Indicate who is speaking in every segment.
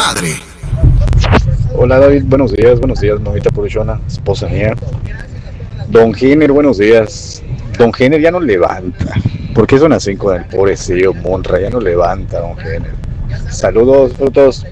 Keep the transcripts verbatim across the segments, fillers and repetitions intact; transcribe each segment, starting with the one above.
Speaker 1: madre.
Speaker 2: Hola David, buenos días, buenos días, mamita Purushona, esposa mía. Don Giner, buenos días. Don Giner ya no levanta. ¿Por qué son así con el pobrecillo Monra? Ya no levanta, Don Giner. Saludos, frutos.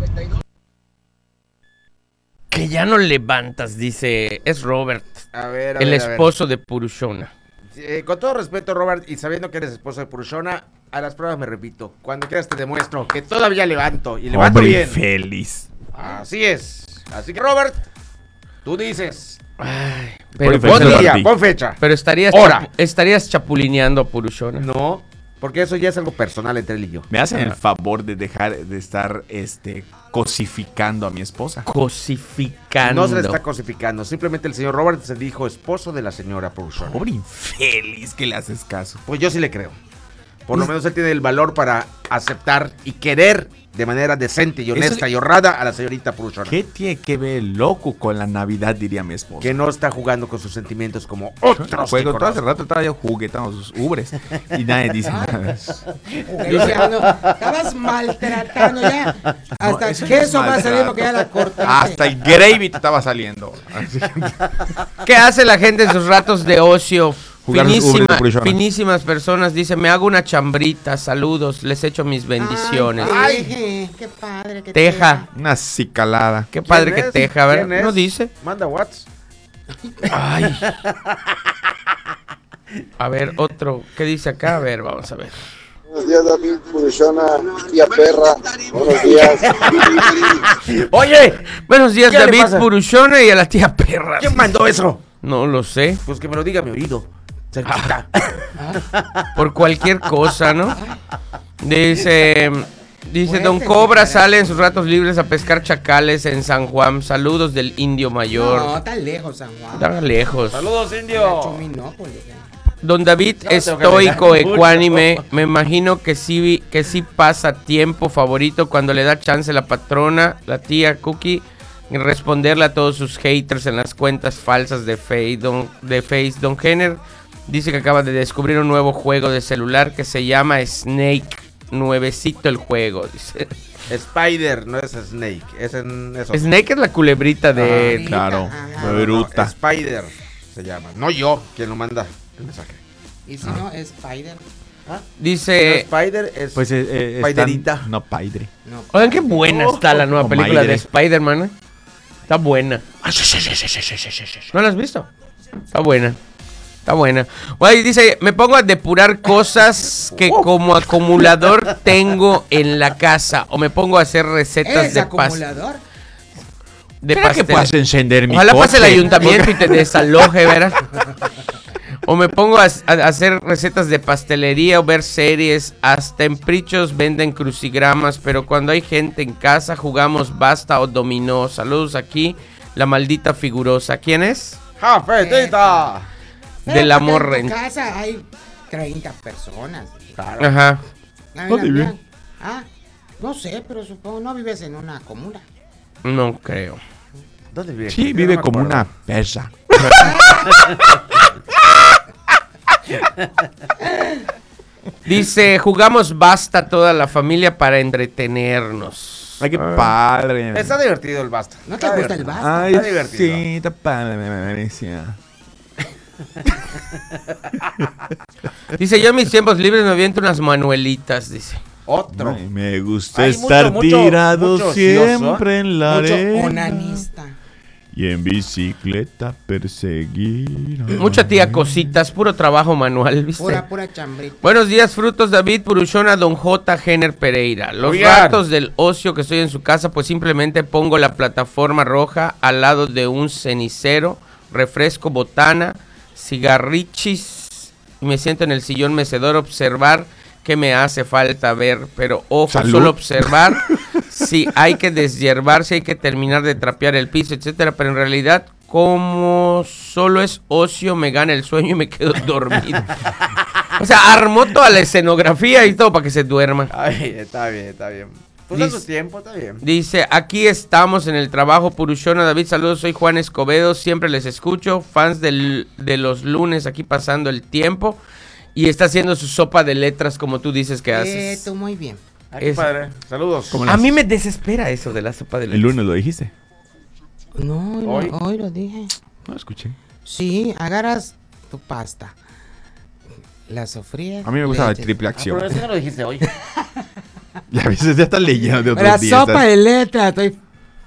Speaker 3: Que ya no levantas, dice, es Robert,
Speaker 4: A ver, a
Speaker 3: el
Speaker 4: ver, a ver.
Speaker 3: esposo de Purushona.
Speaker 4: Eh, con todo respeto, Robert, y sabiendo que eres esposo de Purushona, a las pruebas me repito. Cuando quieras te demuestro que todavía levanto, y levanto
Speaker 5: Hombre
Speaker 4: bien.
Speaker 5: feliz.
Speaker 4: Así es. Así que, Robert, tú dices,
Speaker 3: Ay, pero,
Speaker 5: Por
Speaker 4: pon
Speaker 5: Perfecto,
Speaker 4: día,
Speaker 5: Martí.
Speaker 4: pon fecha.
Speaker 3: pero estarías,
Speaker 4: Hora.
Speaker 3: chapu- estarías chapulineando a Purushona.
Speaker 4: No, porque eso ya es algo personal entre él y yo.
Speaker 5: Me hacen el favor de dejar de estar este cosificando a mi esposa.
Speaker 3: Cosificando.
Speaker 4: No se le está cosificando, simplemente el señor Robert se dijo esposo de la señora Purushona.
Speaker 5: Pobre infeliz que le haces caso.
Speaker 4: Pues yo sí le creo. Por lo menos él tiene el valor para aceptar y querer de manera decente y honesta
Speaker 5: Eso-
Speaker 4: y honrada a la señorita Purushona.
Speaker 5: ¿Qué tiene que ver el loco con la Navidad, diría mi esposa?
Speaker 4: Que no está jugando con sus sentimientos como otros.
Speaker 5: Juego,
Speaker 4: que
Speaker 5: todo hace
Speaker 4: conozco.
Speaker 5: rato estaba yo juguetando sus ubres y nadie dice nada.
Speaker 6: Jugueteando. Estabas maltratando ya. Hasta
Speaker 5: No, eso
Speaker 6: que
Speaker 5: no es
Speaker 6: eso va a salir
Speaker 5: maltrato.
Speaker 6: porque ya la cortaste.
Speaker 5: Hasta el gravy te estaba saliendo. Así que-
Speaker 3: ¿Qué hace la gente en sus ratos de ocio?
Speaker 5: Jugar los
Speaker 3: Finísima-
Speaker 5: ubres de Purushona.
Speaker 3: finísimas personas, dice, me hago una chambrita, saludos, les echo mis bendiciones.
Speaker 6: Ay, teje, qué padre que
Speaker 3: Teja,
Speaker 5: Una cicalada.
Speaker 3: qué padre que
Speaker 4: ¿Quién es?
Speaker 3: teja, a ver,
Speaker 4: ¿Quién es?
Speaker 3: no dice.
Speaker 4: Manda Whats.
Speaker 3: Ay. A ver, otro, ¿qué dice acá? A ver, vamos a ver.
Speaker 2: Buenos días, David Purushona, tía perra. Buenos días.
Speaker 4: Oye,
Speaker 3: Buenos días,
Speaker 4: ¿Qué le
Speaker 3: David
Speaker 4: pasa?
Speaker 3: Purushona y a la tía perra.
Speaker 4: ¿quién mandó eso?
Speaker 3: No lo sé,
Speaker 4: Pues que me lo diga a mi oído. Cerquita.
Speaker 3: por cualquier cosa, ¿no? Dice, dice,
Speaker 6: Puede
Speaker 3: Don
Speaker 6: ser
Speaker 3: Cobra
Speaker 6: diferente.
Speaker 3: sale en sus ratos libres a pescar chacales en San Juan. Saludos del Indio Mayor.
Speaker 6: No, está lejos, San Juan.
Speaker 3: Está lejos.
Speaker 4: Saludos,
Speaker 6: La
Speaker 4: indio.
Speaker 6: Chuminópolis.
Speaker 3: Don David,
Speaker 4: No, tengo que
Speaker 3: estoico,
Speaker 4: alegar mucho.
Speaker 3: ecuánime, me imagino que sí, que sí pasa tiempo favorito cuando le da chance la patrona, la tía Cookie, en responderle a todos sus haters en las cuentas falsas de Face. Don, de Face. Don Jenner dice que acaba de descubrir un nuevo juego de celular que se llama Snake. Nuevecito el juego, dice.
Speaker 4: Spider, no es Snake. Es en eso.
Speaker 3: Snake es la culebrita de...
Speaker 6: Ah,
Speaker 5: Claro,
Speaker 6: Ajá.
Speaker 5: bruta.
Speaker 4: Spider se llama. No yo, quien lo manda el mensaje.
Speaker 6: Y si no, es Spider.
Speaker 3: Dice...
Speaker 4: Spider es
Speaker 5: Pues eh, eh,
Speaker 4: Spiderita.
Speaker 5: están- No, padre.
Speaker 6: No,
Speaker 3: Oigan, qué buena está la nueva
Speaker 5: O
Speaker 3: película de
Speaker 5: Maire.
Speaker 3: Spider-Man, ¿eh? Está buena. ¿No la has visto? Está buena. Está buena. Oye, dice, me pongo a depurar cosas que como acumulador tengo en la casa. O me pongo a hacer recetas
Speaker 6: ¿Eres
Speaker 3: de pas
Speaker 6: acumulador?
Speaker 3: de
Speaker 5: ¿Será que
Speaker 3: pastel.
Speaker 5: puedas encender mi
Speaker 3: Ojalá pase el
Speaker 5: coche?
Speaker 3: ayuntamiento y te desaloje, ¿verdad? O me pongo a, a hacer recetas de pastelería o ver series. Hasta en Prichos venden crucigramas, pero cuando hay gente en casa jugamos basta o dominó. Saludos aquí, la maldita figurosa. ¿Quién es?
Speaker 4: ¡Jafetita!
Speaker 3: Del amor
Speaker 6: En
Speaker 3: rent.
Speaker 6: tu casa hay treinta personas.
Speaker 4: Claro.
Speaker 3: Ajá.
Speaker 6: Ah,
Speaker 5: ¿Dónde
Speaker 6: mira,
Speaker 5: vive?
Speaker 6: Ah, no sé, pero supongo no vives en una comuna.
Speaker 3: No creo.
Speaker 4: ¿Dónde vive?
Speaker 5: Sí,
Speaker 4: Yo
Speaker 5: vive
Speaker 4: no me
Speaker 5: como
Speaker 4: acuerdo.
Speaker 5: una persa.
Speaker 3: Dice, jugamos basta toda la familia para entretenernos.
Speaker 5: Ay, qué padre.
Speaker 4: Está divertido el basta.
Speaker 6: ¿No te
Speaker 4: Está
Speaker 6: gusta el
Speaker 4: divertido.
Speaker 6: basta?
Speaker 5: Ay,
Speaker 4: Está divertido.
Speaker 5: sí, está padre, me parecía.
Speaker 3: Dice, yo en mis tiempos libres me aviento unas manuelitas, dice.
Speaker 4: Otro.
Speaker 5: Ay, me gusta
Speaker 4: Hay
Speaker 5: estar
Speaker 4: mucho, mucho,
Speaker 5: tirado
Speaker 4: mucho ocioso,
Speaker 5: siempre en la
Speaker 6: Mucho
Speaker 5: arena
Speaker 6: onanista.
Speaker 5: y en bicicleta perseguir. a-
Speaker 3: Mucha tía cositas, puro trabajo manual, ¿viste?
Speaker 6: Pura, pura chambrita.
Speaker 3: Buenos días, frutos, David Purushona, Don J. Jenner Pereira. Los
Speaker 4: Oigan.
Speaker 3: ratos del ocio que estoy en su casa, pues simplemente pongo la plataforma roja al lado de un cenicero, refresco botana, cigarrichis y me siento en el sillón mecedor a observar qué me hace falta ver, pero ojo,
Speaker 5: Salud.
Speaker 3: solo observar si hay que deshiervar, si hay que terminar de trapear el piso, etcétera, pero en realidad como solo es ocio me gana el sueño y me quedo dormido. O sea, armó toda la escenografía y todo para que se duerma.
Speaker 4: Ay, está bien, está bien. Pues a
Speaker 3: Dice-
Speaker 4: su tiempo, está bien.
Speaker 3: Dice, aquí estamos en el trabajo, Purushona, David, saludos, soy Juan Escobedo, siempre les escucho, fans del, de los lunes aquí pasando el tiempo y está haciendo su sopa de letras como tú dices que
Speaker 6: Eh,
Speaker 3: haces.
Speaker 6: tú muy bien.
Speaker 4: Ah, qué
Speaker 3: Es-
Speaker 4: padre. Saludos.
Speaker 5: ¿Cómo
Speaker 3: A mí me desespera eso de la sopa de
Speaker 5: El
Speaker 3: leche.
Speaker 5: lunes lo dijiste.
Speaker 6: No, hoy,
Speaker 4: Hoy.
Speaker 6: Lo, hoy lo dije.
Speaker 5: No escuché.
Speaker 6: Sí, agarras tu pasta. La sofríes.
Speaker 5: A mí me gusta
Speaker 6: le
Speaker 5: la
Speaker 6: echas-
Speaker 5: triple
Speaker 4: Ah,
Speaker 5: acción.
Speaker 4: pero eso no lo dijiste hoy.
Speaker 5: Y a veces ya estás leyendo de otros
Speaker 6: La
Speaker 5: días.
Speaker 6: sopa
Speaker 5: ¿sabes?
Speaker 6: de letras, estoy...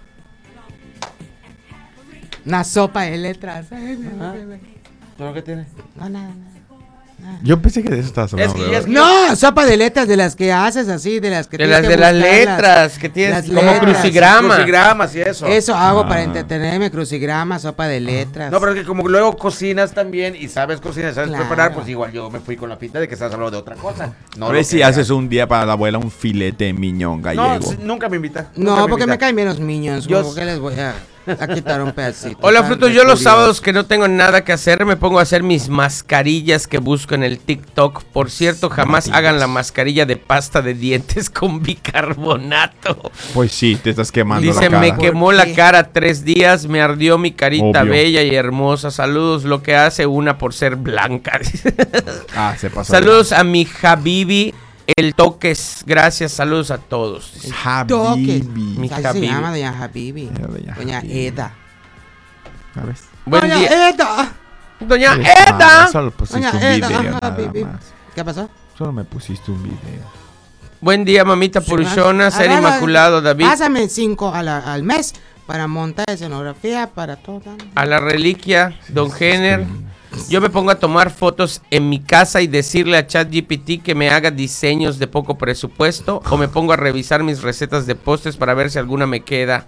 Speaker 6: Una sopa de letras. Ay, me-
Speaker 4: Ah.
Speaker 6: me- me-
Speaker 4: ¿Pero qué tiene?
Speaker 6: No, nada, nada.
Speaker 5: Yo pensé que de eso estabas hablando.
Speaker 4: Es que-
Speaker 5: ¿verdad?
Speaker 4: es que-
Speaker 6: No, sopa de letras de las que haces así, de las que
Speaker 3: De
Speaker 6: tienes
Speaker 3: las
Speaker 6: que
Speaker 3: de las
Speaker 6: buscarlas.
Speaker 3: letras que tienes
Speaker 6: Las
Speaker 3: como
Speaker 6: letras.
Speaker 3: crucigrama.
Speaker 4: Crucigramas y eso.
Speaker 6: Eso hago
Speaker 5: Ah.
Speaker 6: para entretenerme, crucigrama, sopa de letras.
Speaker 4: No, pero es que como luego cocinas también y sabes cocinar, sabes
Speaker 6: Claro.
Speaker 4: preparar, pues igual yo me fui con la pinta de que estás hablando de otra cosa. No
Speaker 5: A
Speaker 4: lo
Speaker 5: ver
Speaker 4: que
Speaker 5: si
Speaker 4: hagas.
Speaker 5: haces un día para la abuela un filete de miñón
Speaker 4: No,
Speaker 5: gallego.
Speaker 4: sí, nunca me invita.
Speaker 6: No,
Speaker 4: nunca
Speaker 6: porque me
Speaker 4: invita.
Speaker 6: caen bien los minions.
Speaker 4: Yo-
Speaker 6: ¿Por qué les voy a, a quitar un pedacito?
Speaker 3: Hola,
Speaker 6: Tan
Speaker 3: Frutos. Yo los
Speaker 6: curioso.
Speaker 3: sábados que no tengo nada que hacer, me pongo a hacer mis mascarillas que busco en el TikTok. Por cierto, jamás
Speaker 5: Mascarillas.
Speaker 3: hagan la mascarilla de pasta de dientes con bicarbonato.
Speaker 5: Pues sí, te estás quemando
Speaker 3: Dice,
Speaker 5: la
Speaker 3: me
Speaker 5: cara.
Speaker 3: quemó
Speaker 6: ¿Por
Speaker 3: la
Speaker 6: qué?
Speaker 3: cara tres días, me ardió mi carita
Speaker 5: Obvio.
Speaker 3: bella y hermosa. Saludos, lo que hace una por ser blanca.
Speaker 5: Ah, se pasó.
Speaker 3: Saludos a mi Habibi, el Toques. Gracias, saludos a todos. Dice.
Speaker 6: Toques.
Speaker 5: Habibi.
Speaker 3: Mi
Speaker 6: Así se
Speaker 3: Habibi.
Speaker 6: llama Doña Habibi.
Speaker 5: Era Doña
Speaker 6: Doña
Speaker 5: Habibi.
Speaker 6: Eda.
Speaker 5: ¿Sabes?
Speaker 3: Buen
Speaker 6: Doña
Speaker 3: día.
Speaker 6: Eda.
Speaker 3: Doña
Speaker 5: Eres
Speaker 3: Eda.
Speaker 5: mala, Solo pusiste
Speaker 6: Doña
Speaker 5: un
Speaker 6: Eda.
Speaker 5: video
Speaker 6: ajá,
Speaker 5: nada
Speaker 6: Habibi.
Speaker 5: más.
Speaker 6: ¿Qué pasó?
Speaker 5: Solo me pusiste un video.
Speaker 3: Buen día, mamita Purushona, ser
Speaker 6: Agarra-
Speaker 3: inmaculado, David.
Speaker 6: Pásame cinco a la- al mes para montar escenografía para toda.
Speaker 3: A la reliquia, Don Jenner. Yo me pongo a tomar fotos en mi casa y decirle a ChatGPT que me haga diseños de poco presupuesto, o me pongo a revisar mis recetas de postres para ver si alguna me queda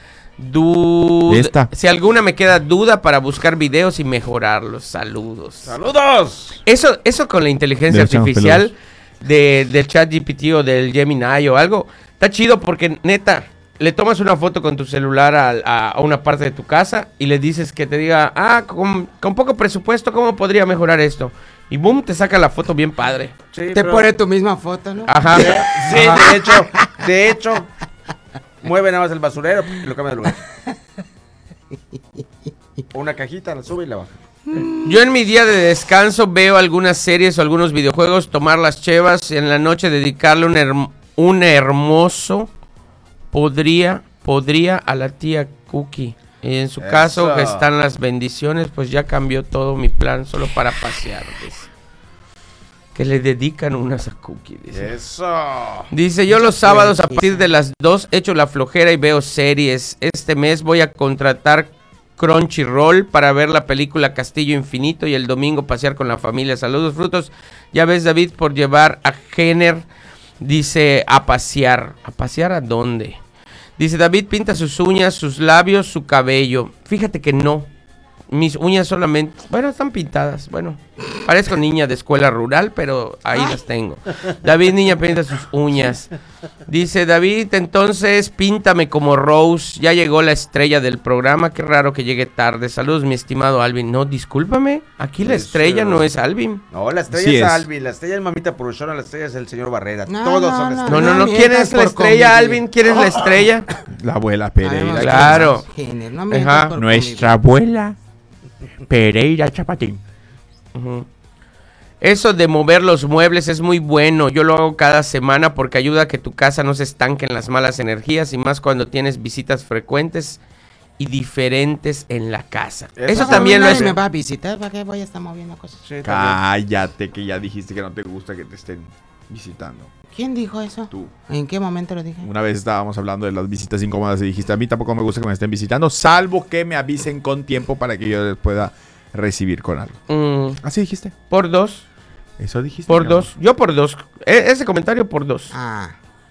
Speaker 3: duda.
Speaker 5: Esta.
Speaker 3: Si alguna me queda duda para buscar videos y mejorarlos. Saludos.
Speaker 4: ¡Saludos!
Speaker 3: Eso, eso con la inteligencia
Speaker 5: De los chanos
Speaker 3: artificial de, del ChatGPT o del Gemini o algo, está chido porque neta, le tomas una foto con tu celular a, a- a una parte de tu casa y le dices que te diga, ah, con, con poco presupuesto, ¿cómo podría mejorar esto? Y boom, te saca la foto bien padre.
Speaker 4: Sí,
Speaker 6: Te
Speaker 4: pero-
Speaker 6: pone tu misma foto, ¿no?
Speaker 3: Ajá.
Speaker 4: Sí, de hecho, de hecho, mueve nada más el basurero y lo cambia de lugar. Una cajita, la sube y la baja.
Speaker 3: Yo en mi día de descanso veo algunas series o algunos videojuegos, tomar las chevas y en la noche dedicarle un, herm- un hermoso podría, podría a la tía Cookie. Y en su
Speaker 4: Eso.
Speaker 3: caso que están las bendiciones, pues ya cambió todo mi plan solo para pasear. Dice. Que le dedican unas a Cookie. Dice.
Speaker 4: Eso.
Speaker 3: Dice, yo los sábados a partir de las dos echo la flojera y veo series. Este mes voy a contratar Crunchyroll para ver la película Castillo Infinito y el domingo pasear con la familia. Saludos, Frutos. Ya ves, David, por llevar a Jenner, dice, a pasear. ¿A pasear a dónde? Dice, David pinta sus uñas, sus labios, su cabello. Fíjate que no. Mis uñas solamente, bueno, están pintadas. Bueno, parezco niña de escuela rural, pero ahí las tengo. David, niña, pinta sus uñas. Dice, David, entonces píntame como Rose. Ya llegó la estrella del programa. Qué raro que llegue tarde. Saludos, mi estimado Alvin. No, discúlpame. Aquí la
Speaker 4: Eso.
Speaker 3: estrella no es Alvin.
Speaker 4: No, la estrella
Speaker 5: Sí
Speaker 4: es,
Speaker 5: es.
Speaker 4: Alvin, la estrella es Mamita Purushona, la estrella es el señor Barrera.
Speaker 6: No,
Speaker 4: Todos
Speaker 6: no,
Speaker 4: son
Speaker 6: no,
Speaker 3: No,
Speaker 4: estrellas.
Speaker 3: no, no.
Speaker 6: mientas
Speaker 3: ¿Quién es la
Speaker 6: por
Speaker 3: estrella,
Speaker 6: convivir.
Speaker 3: Alvin? ¿Quién es la estrella?
Speaker 5: La abuela
Speaker 6: Ay,
Speaker 5: Pereira.
Speaker 6: no,
Speaker 3: Claro.
Speaker 6: Jenner, no
Speaker 3: Ajá.
Speaker 6: mientas por
Speaker 5: Nuestra abuela Pereira Chapatín.
Speaker 3: Ujú. Eso de mover los muebles es muy bueno. Yo lo hago cada semana porque ayuda a que tu casa no se estanque en las malas energías y más cuando tienes visitas frecuentes y diferentes en la casa.
Speaker 4: Eso
Speaker 3: Eso
Speaker 6: No,
Speaker 3: también lo
Speaker 6: nadie
Speaker 3: es.
Speaker 6: me va a visitar, ¿para qué voy a estar moviendo cosas?
Speaker 4: Sí, también.
Speaker 5: Cállate, que ya dijiste que no te gusta que te estén visitando.
Speaker 6: ¿Quién dijo eso?
Speaker 5: Tú.
Speaker 6: ¿En qué momento lo dije?
Speaker 5: Una vez estábamos hablando de las visitas incómodas y dijiste, a mí tampoco me gusta que me estén visitando, salvo que me avisen con tiempo para que yo les pueda recibir con algo.
Speaker 3: Mm,
Speaker 5: Así dijiste.
Speaker 3: por dos.
Speaker 5: Eso dijiste.
Speaker 3: Por
Speaker 5: mi amor.
Speaker 3: dos. Yo por dos. E- ese comentario por dos.
Speaker 6: Ah.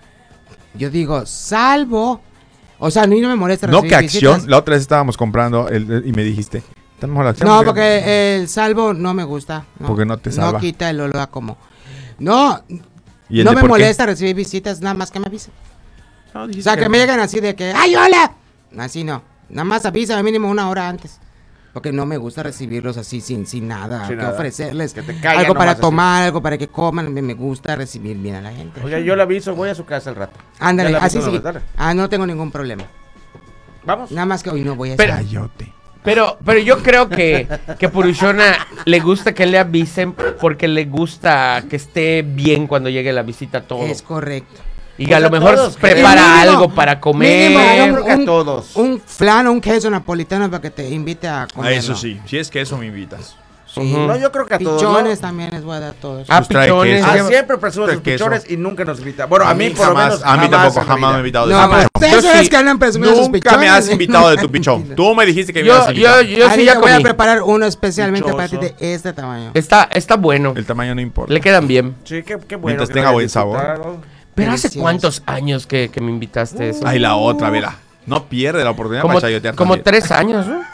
Speaker 6: Yo digo, salvo. O sea, a mí no me molesta
Speaker 5: No,
Speaker 6: recibir
Speaker 5: que acción.
Speaker 6: visitas.
Speaker 5: La otra vez estábamos comprando el- el- y me dijiste, ¿está mejor la acción?
Speaker 6: No, porque el salvo no me gusta. No,
Speaker 5: Porque no te salva.
Speaker 6: No quita el olor a como. No,
Speaker 5: ¿Y el
Speaker 6: no
Speaker 5: de
Speaker 6: me
Speaker 5: por qué?
Speaker 6: molesta recibir visitas, nada más que me avisen.
Speaker 5: No,
Speaker 6: O
Speaker 5: dijiste
Speaker 6: sea, que me llegan así de que, ¡ay, hola! Así no. Nada más avisa mínimo una hora antes. Porque no me gusta recibirlos así sin, sin nada
Speaker 4: Sin
Speaker 6: que
Speaker 4: nada.
Speaker 6: ofrecerles.
Speaker 4: Que te caigan
Speaker 6: Algo para
Speaker 4: nomás así.
Speaker 6: tomar, algo para que coman. Me, me gusta recibir bien a la gente.
Speaker 4: Oye, yo le aviso, voy a su casa al rato.
Speaker 6: Ándale,
Speaker 4: Ya le
Speaker 6: así
Speaker 4: aviso,
Speaker 6: sí.
Speaker 4: dale.
Speaker 6: Ah, no tengo ningún problema.
Speaker 4: Vamos.
Speaker 6: Nada más que hoy no voy a
Speaker 3: Pero-
Speaker 6: estar.
Speaker 5: Cayote.
Speaker 3: Pero, pero yo creo que, que Purushona le gusta que le avisen porque le gusta que esté bien cuando llegue la visita todo.
Speaker 6: Es correcto.
Speaker 3: Y
Speaker 4: Pues
Speaker 3: a lo
Speaker 4: a
Speaker 3: mejor
Speaker 4: todos,
Speaker 3: prepara
Speaker 6: mínimo,
Speaker 3: algo para comer.
Speaker 6: mínimo,
Speaker 4: Yo
Speaker 6: un-
Speaker 4: creo que a todos.
Speaker 6: Un flan o un queso napolitano para que te invite a
Speaker 5: Ah,
Speaker 6: comer.
Speaker 5: eso sí, si es que eso me invitas.
Speaker 6: Sí.
Speaker 3: Ujú.
Speaker 4: No, yo creo que a todos.
Speaker 6: Pichones
Speaker 4: ¿no?
Speaker 6: también les voy a dar todos.
Speaker 3: Ah,
Speaker 5: Pues trae
Speaker 3: pichones.
Speaker 5: queso.
Speaker 4: Ah,
Speaker 3: ya-
Speaker 4: siempre presumo sus
Speaker 5: Trae queso.
Speaker 4: pichones y nunca nos invita. Bueno, a,
Speaker 5: A
Speaker 4: mí,
Speaker 5: mí
Speaker 4: por lo
Speaker 5: jamás,
Speaker 4: menos.
Speaker 5: a mí
Speaker 4: jamás
Speaker 5: tampoco,
Speaker 4: en la
Speaker 5: jamás me
Speaker 4: vida.
Speaker 5: he invitado de
Speaker 6: No,
Speaker 5: ese
Speaker 6: pues
Speaker 5: pichón.
Speaker 6: ustedes
Speaker 3: Yo
Speaker 6: son los
Speaker 3: sí.
Speaker 6: que andan presumiendo sus
Speaker 5: Nunca me has
Speaker 6: pichones.
Speaker 5: invitado de tu pichón. Tú me dijiste que me ibas a
Speaker 3: Yo,
Speaker 5: invitar.
Speaker 3: yo, yo
Speaker 6: Ahí
Speaker 3: sí ya
Speaker 6: te voy a
Speaker 3: comí.
Speaker 6: preparar uno especialmente para ti
Speaker 4: Dichoso.
Speaker 6: de este tamaño.
Speaker 3: Está, está bueno.
Speaker 5: El tamaño no importa.
Speaker 3: Le quedan bien.
Speaker 4: Sí, qué, qué bueno.
Speaker 5: Mientras
Speaker 4: que
Speaker 5: tenga
Speaker 4: lo
Speaker 5: buen
Speaker 4: hayas
Speaker 5: sabor.
Speaker 4: disfrutado.
Speaker 3: Pero ¿hace
Speaker 6: Delicioso.
Speaker 3: cuántos años que, que me invitaste eso?
Speaker 5: Ay, la otra, vela. No pierde la oportunidad
Speaker 3: como,
Speaker 5: para chayotear
Speaker 3: como
Speaker 5: también.
Speaker 3: tres años, ¿no?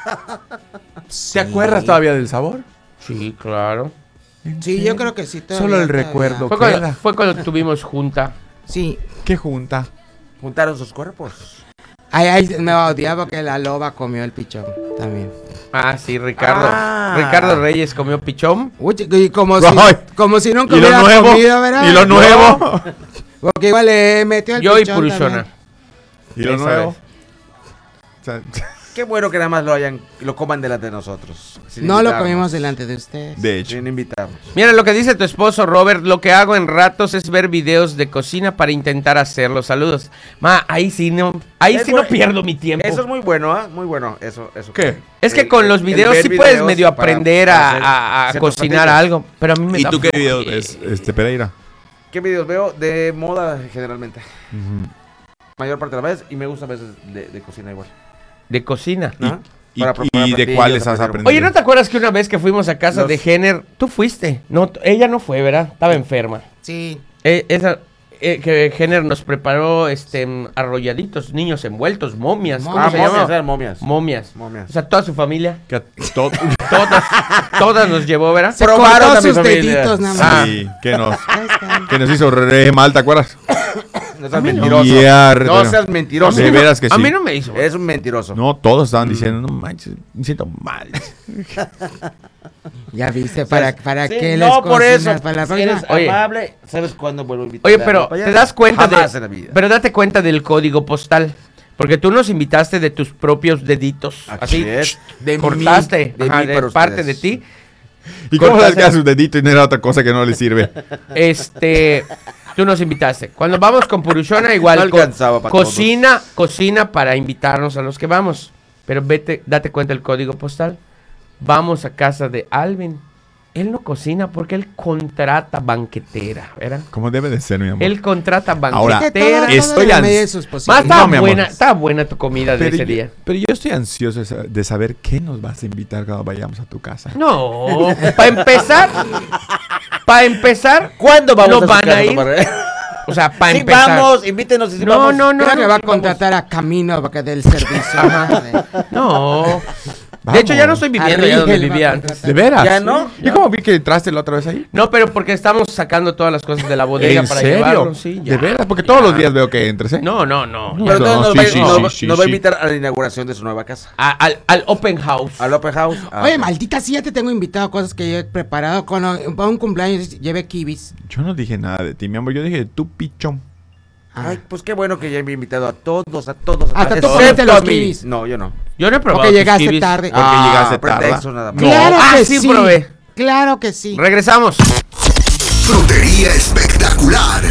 Speaker 5: ¿Te acuerdas todavía del sabor?
Speaker 3: Sí, claro.
Speaker 6: Sí, yo creo que sí. todavía,
Speaker 5: Solo el
Speaker 6: todavía.
Speaker 5: recuerdo.
Speaker 3: Fue
Speaker 5: queda.
Speaker 3: cuando, fue cuando tuvimos junta.
Speaker 6: Sí.
Speaker 5: ¿Qué junta?
Speaker 4: Juntaron sus cuerpos.
Speaker 6: Ay, ay, me odiaba porque la loba comió el pichón también.
Speaker 3: Ah, sí, Ricardo.
Speaker 4: Ah.
Speaker 3: Ricardo Reyes comió pichón.
Speaker 6: Uy, y como si,
Speaker 5: Ay.
Speaker 6: como si nunca
Speaker 5: ¿Y lo
Speaker 6: hubiera
Speaker 5: nuevo?
Speaker 6: comido, ¿verdad?
Speaker 5: ¿Y lo
Speaker 6: No,
Speaker 5: nuevo?
Speaker 6: Porque igual le metió el
Speaker 3: Yo y
Speaker 6: pichón
Speaker 3: Purushona.
Speaker 6: también.
Speaker 5: ¿Y lo
Speaker 3: Esa
Speaker 5: nuevo?
Speaker 3: vez.
Speaker 5: O sea,
Speaker 4: Qué bueno que nada más lo hayan, lo coman delante de nosotros. sin
Speaker 6: No lo
Speaker 4: invitarnos.
Speaker 6: comimos delante de ustedes.
Speaker 5: de hecho.
Speaker 4: Sin invitarnos.
Speaker 3: Mira lo que dice tu esposo Robert, lo que hago en ratos es ver videos de cocina para intentar hacerlo. Saludos. Ma, ahí sí no, ahí
Speaker 4: Es
Speaker 3: sí no
Speaker 4: bueno.
Speaker 3: pierdo mi tiempo.
Speaker 4: Eso es muy bueno, ¿ah? Muy bueno. Eso, eso.
Speaker 5: ¿Qué?
Speaker 3: Es que
Speaker 4: El-
Speaker 3: con los
Speaker 4: el
Speaker 3: videos
Speaker 4: ver
Speaker 3: sí puedes
Speaker 4: videos
Speaker 3: medio
Speaker 4: para-
Speaker 3: aprender
Speaker 4: para
Speaker 3: a,
Speaker 4: hacer
Speaker 3: a- a
Speaker 4: ciertos
Speaker 3: cocinar
Speaker 4: platillos.
Speaker 3: algo, pero a mí me
Speaker 5: ¿Y
Speaker 3: da
Speaker 5: tú qué video
Speaker 3: flojera.
Speaker 5: ves, este, Pereira?
Speaker 4: ¿Qué videos veo? De moda generalmente. Mayor parte de la vez. Y me gusta a veces de, de cocina igual.
Speaker 3: De cocina.
Speaker 5: ¿Y,
Speaker 4: Ajá.
Speaker 5: y-
Speaker 4: Para
Speaker 5: y
Speaker 4: preparar
Speaker 5: de
Speaker 4: platillos,
Speaker 5: cuáles has
Speaker 4: aprender.
Speaker 5: aprendido?
Speaker 3: Oye, ¿no te acuerdas que una vez que fuimos a casa
Speaker 4: Los-
Speaker 3: de Jenner, tú fuiste? No, t- ella no fue, ¿verdad? Estaba enferma.
Speaker 6: Sí.
Speaker 3: Eh, esa, eh, que Jenner nos preparó este mm, arrolladitos, niños envueltos, momias. ¿Cómo
Speaker 4: Ah,
Speaker 3: se
Speaker 4: momias,
Speaker 3: llama?
Speaker 4: eran momias.
Speaker 3: Momias.
Speaker 4: Momias.
Speaker 3: O sea, toda su familia.
Speaker 5: Que a to-
Speaker 3: Todas, todas nos llevó, ¿verdad?
Speaker 6: Se
Speaker 4: Probaron
Speaker 6: cortó
Speaker 4: a mi
Speaker 6: sus
Speaker 4: familia.
Speaker 6: deditos nada más.
Speaker 3: Ah.
Speaker 5: Sí, que nos,
Speaker 6: Ahí está.
Speaker 5: que nos hizo re mal, ¿te acuerdas?
Speaker 4: No seas mentiroso.
Speaker 5: Yeah, re-
Speaker 4: No seas mentiroso.
Speaker 5: De veras que
Speaker 3: A
Speaker 5: sí.
Speaker 3: mí no me hizo.
Speaker 4: Es un mentiroso.
Speaker 5: No, todos estaban diciendo, no manches, me siento mal.
Speaker 6: Ya viste, ¿para, para
Speaker 4: Sí,
Speaker 6: qué les
Speaker 4: no, por
Speaker 6: cocinas?
Speaker 4: eso.
Speaker 6: Para la
Speaker 4: si
Speaker 6: próxima?
Speaker 4: eres
Speaker 3: Oye.
Speaker 4: amable, ¿sabes cuándo vuelvo a invitar?
Speaker 3: Oye, pero te das cuenta
Speaker 4: Jamás
Speaker 3: de,
Speaker 4: en la vida.
Speaker 3: pero date cuenta del código postal, porque tú nos invitaste de tus propios deditos,
Speaker 4: Así
Speaker 3: así
Speaker 4: es.
Speaker 6: De mí,
Speaker 3: cortaste
Speaker 4: de
Speaker 3: ajá,
Speaker 4: mí
Speaker 3: de
Speaker 4: para
Speaker 3: parte
Speaker 4: ustedes.
Speaker 3: de ti,
Speaker 5: ¿Y cómo sabes
Speaker 3: Cortaste-
Speaker 5: que a su dedito y no era otra cosa que no le sirve?
Speaker 3: este, tú nos invitaste. Cuando vamos con Purushona igual,
Speaker 4: No
Speaker 3: co-
Speaker 4: alcanzaba para
Speaker 3: cocina, cocina para invitarnos a los que vamos, pero vete, date cuenta del código postal. Vamos a casa de Alvin. Él no cocina porque él contrata banquetera, ¿verdad?
Speaker 5: Como debe de ser, mi amor.
Speaker 3: Él contrata
Speaker 5: Ahora,
Speaker 6: Que todo-
Speaker 3: banquetera.
Speaker 6: todo
Speaker 5: estoy
Speaker 6: en la
Speaker 5: ans-
Speaker 6: medida de sus
Speaker 3: Más
Speaker 6: posibilidades.
Speaker 3: estaba
Speaker 5: No, mi amor.
Speaker 3: buena, estaba buena tu comida de
Speaker 5: pero,
Speaker 3: ese
Speaker 5: yo,
Speaker 3: día.
Speaker 5: pero yo estoy ansioso de sa- de saber qué nos vas a invitar cuando vayamos a tu casa.
Speaker 3: No, para empezar, para empezar,
Speaker 4: ¿Cuándo vamos
Speaker 3: no
Speaker 4: a
Speaker 3: van
Speaker 4: sacar
Speaker 3: a ir.
Speaker 4: para-
Speaker 3: O sea, para
Speaker 4: Sí,
Speaker 3: empezar.
Speaker 4: vamos, invítenos y sí
Speaker 3: No,
Speaker 4: vamos.
Speaker 3: no, no.
Speaker 6: Creo que va a
Speaker 3: sí, vamos.
Speaker 6: contratar a Camino para que dé el servicio.
Speaker 3: No.
Speaker 5: Vamos.
Speaker 3: De hecho, ya no estoy viviendo allá donde
Speaker 6: Rigel va a
Speaker 3: vivía antes.
Speaker 6: contratar.
Speaker 5: ¿De veras?
Speaker 4: ¿Ya no?
Speaker 5: ¿Y cómo vi que entraste la otra vez ahí?
Speaker 3: No, pero porque estamos sacando todas las cosas de la bodega
Speaker 5: ¿En
Speaker 3: para
Speaker 5: serio?
Speaker 3: llevarlo. Sí, ya.
Speaker 5: ¿De veras? Porque todos los días veo que entres, ¿eh?
Speaker 3: No, no, no.
Speaker 4: Pero entonces
Speaker 5: No,
Speaker 4: nos,
Speaker 5: sí,
Speaker 4: va,
Speaker 5: sí,
Speaker 4: nos
Speaker 5: sí,
Speaker 4: va-
Speaker 5: sí,
Speaker 4: nos va a
Speaker 5: sí.
Speaker 4: invitar a la inauguración de su nueva casa.
Speaker 3: A- al, al open house.
Speaker 4: Al Open House. Ah,
Speaker 6: Oye,
Speaker 4: ok.
Speaker 6: maldita, sí, ya te tengo invitado cosas que yo he preparado. Cuando para un cumpleaños llevé kibis.
Speaker 5: Yo no dije nada de ti, mi amor. Yo dije de tu pichón.
Speaker 6: Ah.
Speaker 4: Ay, pues qué bueno que ya me he invitado a todos, a todos.
Speaker 6: Hasta tú
Speaker 4: excepto
Speaker 6: comiste los
Speaker 4: a mí.
Speaker 6: kibis.
Speaker 4: No, yo no.
Speaker 3: Yo no he probado
Speaker 6: Porque
Speaker 3: tus
Speaker 6: llegaste
Speaker 3: kibis.
Speaker 6: tarde.
Speaker 5: Porque
Speaker 4: Ah,
Speaker 5: llegaste
Speaker 4: pretextos
Speaker 5: tarde.
Speaker 4: nada más.
Speaker 6: Claro
Speaker 3: Ah,
Speaker 6: que
Speaker 3: sí,
Speaker 6: sí.
Speaker 3: probé.
Speaker 6: Claro que sí.
Speaker 3: Regresamos.
Speaker 1: Frutería espectacular.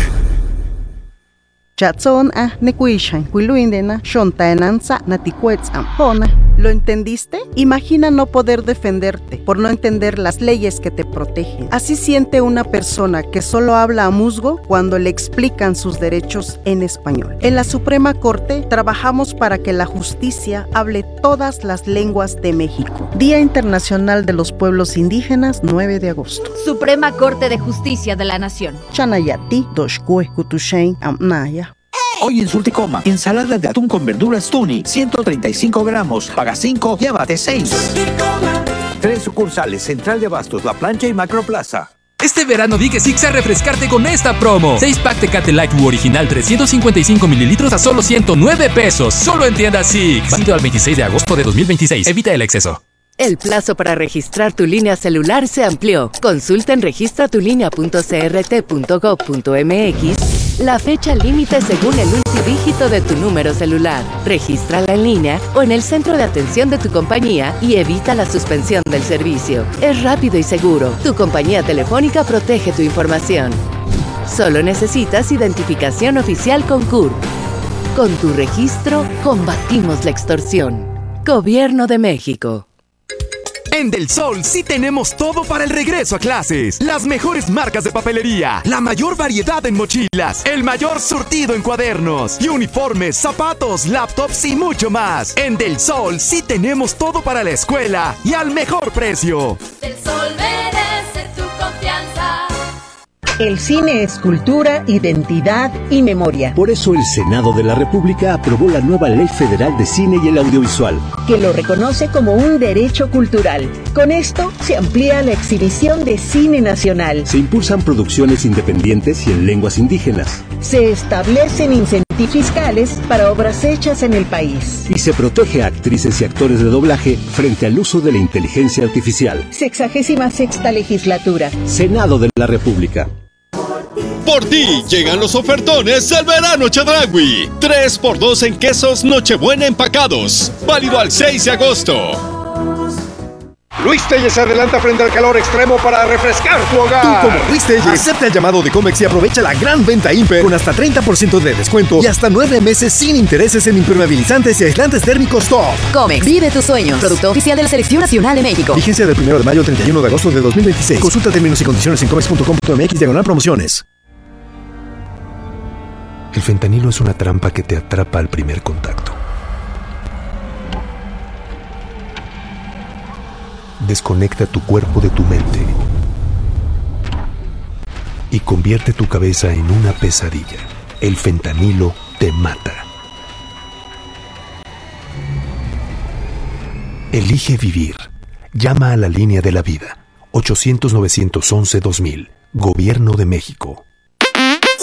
Speaker 7: Chatson a nekuishan kuiluindena shontaenanza natikuets ampona. ¿Lo entendiste? Imagina no poder defenderte por no entender las leyes que te protegen. Así siente una persona que solo habla a musgo cuando le explican sus derechos en español. En la Suprema Corte trabajamos para que la justicia hable todas las lenguas de México. Día Internacional de los Pueblos Indígenas, nueve de agosto.
Speaker 8: Suprema Corte de Justicia de la Nación.
Speaker 7: Chanayati, Doshkue, Kutushain, Amnaya.
Speaker 9: Hoy en Surticoma, ensalada de atún con verduras tuni, ciento treinta y cinco gramos, paga cinco, llévate seis. Tres sucursales, Central de Abastos, La Plancha y Macroplaza.
Speaker 10: Este verano di que sí a refrescarte con esta promo. seis pack Tecate Light U original trescientos cincuenta y cinco mililitros a solo ciento nueve pesos. Solo en tiendas Six. Válido al veintiséis de agosto de dos mil veintiséis. Evita el exceso.
Speaker 11: El plazo para registrar tu línea celular se amplió. Consulta en registra tu línea punto c r t punto gov punto m x la fecha límite según el multidígito de tu número celular. Regístrala en línea o en el centro de atención de tu compañía y evita la suspensión del servicio. Es rápido y seguro. Tu compañía telefónica protege tu información. Solo necesitas identificación oficial con C U R P. Con tu registro, combatimos la extorsión. Gobierno de México.
Speaker 12: En Del Sol sí tenemos todo para el regreso a clases. Las mejores marcas de papelería, la mayor variedad en mochilas, el mayor surtido en cuadernos y uniformes, zapatos, laptops y mucho más. En Del Sol sí tenemos todo para la escuela y al mejor precio.
Speaker 13: Del Sol merece tu confianza.
Speaker 14: El cine es cultura, identidad y memoria.
Speaker 15: Por eso el Senado de la República aprobó la nueva Ley Federal de Cine y el Audiovisual,
Speaker 14: que lo reconoce como un derecho cultural. Con esto se amplía la exhibición de cine nacional.
Speaker 15: Se impulsan producciones independientes y en lenguas indígenas.
Speaker 14: Se establecen incentivos fiscales para obras hechas en el país.
Speaker 15: Y se protege a actrices y actores de doblaje frente al uso de la inteligencia artificial.
Speaker 14: Sexagésima sexta legislatura.
Speaker 15: Senado de la República.
Speaker 16: Por ti llegan los ofertones del verano Chedraui. tres por dos en quesos Nochebuena empacados. Válido al seis de agosto.
Speaker 17: Luis Telles se adelanta frente al calor extremo para refrescar tu hogar.
Speaker 18: Tú como Luis Telles, acepta el llamado de Comex y aprovecha la gran venta Imper con hasta treinta por ciento de descuento y hasta nueve meses sin intereses en impermeabilizantes y aislantes térmicos top.
Speaker 19: Comex, vive tus sueños. Producto oficial de la Selección Nacional de México.
Speaker 18: Vigencia del primero de mayo al treinta y uno de agosto de dos mil veintiséis. Consulta términos y condiciones en comex punto com punto mx diagonal promociones.
Speaker 20: El fentanilo es una trampa que te atrapa al primer contacto. Desconecta tu cuerpo de tu mente y convierte tu cabeza en una pesadilla. El fentanilo te mata. Elige vivir. Llama a la línea de la vida. ochocientos, novecientos once, dos mil. Gobierno de México.